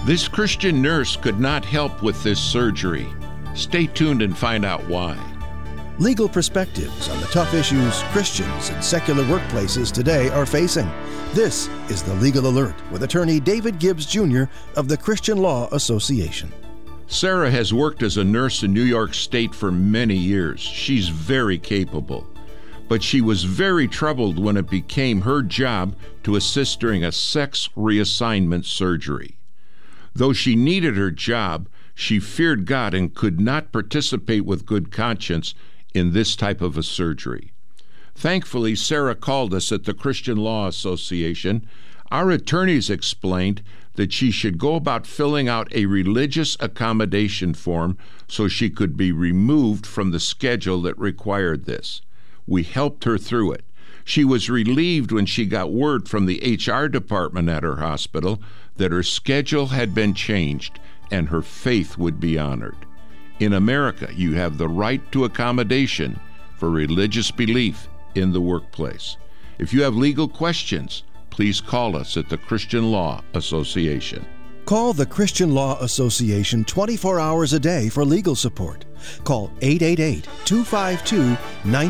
This Christian nurse could not help with this surgery. Stay tuned and find out why. Legal perspectives on the tough issues Christians in secular workplaces today are facing. This is the Legal Alert with attorney David Gibbs Jr. of the Christian Law Association. Sarah has worked as a nurse in New York State for many years. She's very capable. But she was very troubled when it became her job to assist during a sex reassignment surgery. Though she needed her job, she feared God and could not participate with good conscience in this type of a surgery. Thankfully, Sarah called us at the Christian Law Association. Our attorneys explained that she should go about filling out a religious accommodation form so she could be removed from the schedule that required this. We helped her through it. She was relieved when she got word from the HR department at her hospital that her schedule had been changed and her faith would be honored. In America, you have the right to accommodation for religious belief in the workplace. If you have legal questions, please call us at the Christian Law Association. Call the Christian Law Association 24 hours a day for legal support. Call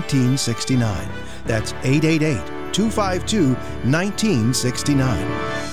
888-252-1969. That's 888-252-1969.